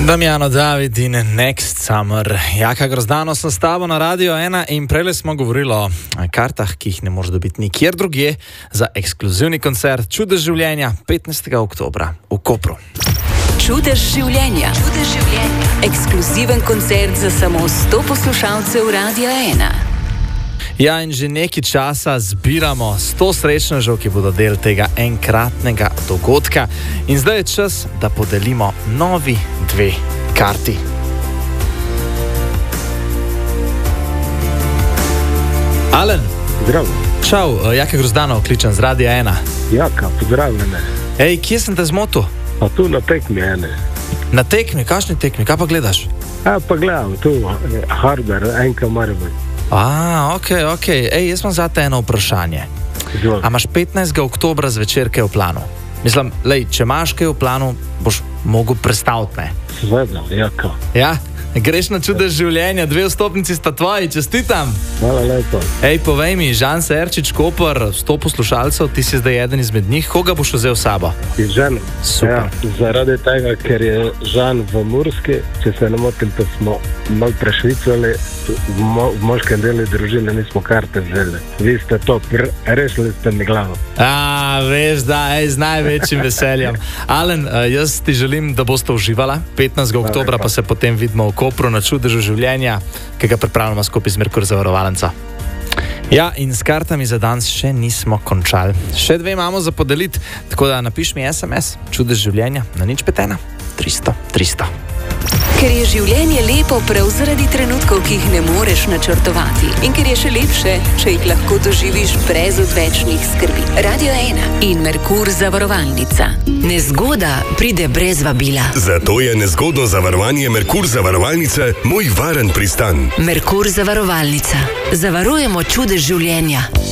Damjano David in Next Summer. Jaka Grozdano sem s tabo na Radio 1 in prejle smo govorili o kartah, ki jih ne moreš dobiti nikjer drugje za ekskluzivni koncert Čudež življenja 15. oktobra v Kopru. Čudež življenja. Ekskluziven koncert za samo 100 poslušalcev Radio 1. Ja, in že nekaj časa zbiramo 100 srečnežev, ki bodo del tega enkratnega dogodka. In zdaj je čas, da podelimo novi 2 karti. Alen. Zdravo. Čau, Jaka Grozdano, kličem z Radia 1. Jaka, pozdravljene. Ej, kje sem te zmotil? A tu na tekmi ene. Na tekmi? Kakšni tekmi? Kaj pa gledaš? A pa gledam, tu Harder, enka Maribor. Ok. Ej, jaz imam za te eno vprašanje. A imaš 15. oktobra zvečer kaj v planu? Mislim, če imaš kaj v planu, boš mogel prestaviti, ne? Seveda, Jaka. Ja? Greš na Čudež življenja, 2 vstopnici sta tvoji, čestitam. Hvala lepo. Ej, povej mi, Žan Serčič, Koper, 100 poslušalcev, ti si zdaj eden izmed njih, koga boš vzel s sabo? Žan. Super. Ja, zaradi tega, ker je Žan v Murski, če se ne motim, pa smo malo prešvicali, v moškem delu družine nismo karte vzeli. Vi ste to, rešili ste mi glavo. Veš, da, z največjim veseljem. Alen, jaz ti želim, da boste uživala 15. oktobra, pa se potem vidimo v Kopru na Čudežu življenja, ki ga pripravljamo skupaj z Merkur zavarovalnica. Ja, in s kartami za danes še nismo končali. Še 2 imamo za podeliti, tako da napiš mi SMS Čudež življenja na 051 300 300. Ker je življenje lepo prav zaradi trenutkov, ki jih ne moreš načrtovati. In ker je še lepše, če jih lahko doživiš brez odvečnih skrbi. Radio 1 in Merkur zavarovalnica. Nezgoda pride brez vabila. Zato je nezgodno zavarovanje Merkur zavarovalnice moj varen pristan. Merkur zavarovalnica. Zavarujemo čudež življenja.